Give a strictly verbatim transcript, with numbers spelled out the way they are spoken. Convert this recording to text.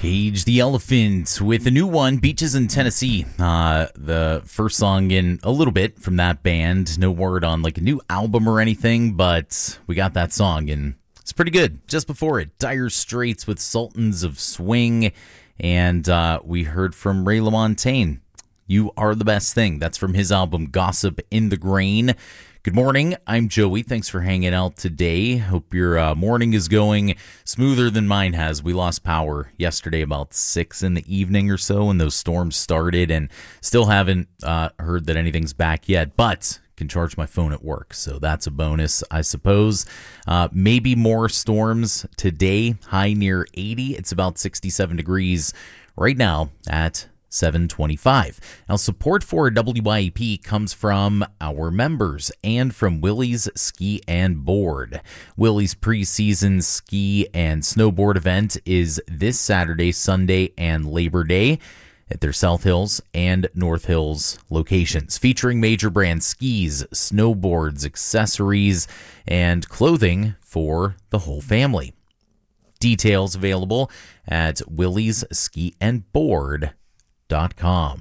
Cage the Elephant with a new one, Beaches in Tennessee. Uh, the first song in a little bit from that band. No word on like a new album or anything, but we got that song and it's pretty good. Just before it, Dire Straits with Sultans of Swing. And uh, we heard from Ray LaMontagne, You Are the Best Thing. That's from his album Gossip in the Grain. Good morning, I'm Joey. Thanks for hanging out today. Hope your uh, morning is going smoother than mine has. We lost power yesterday about six in the evening or so when those storms started, and still haven't uh, heard that anything's back yet, but can charge my phone at work, so that's a bonus, I suppose. Uh, maybe more storms today, high near eighty. It's about sixty-seven degrees right now at seven twenty-five. Now, support for W Y E P comes from our members and from Willys Ski and Board. Willys preseason ski and snowboard event is this Saturday, Sunday, and Labor Day at their South Hills and North Hills locations, featuring major brand skis, snowboards, accessories, and clothing for the whole family. Details available at Willys Ski and Board dot com.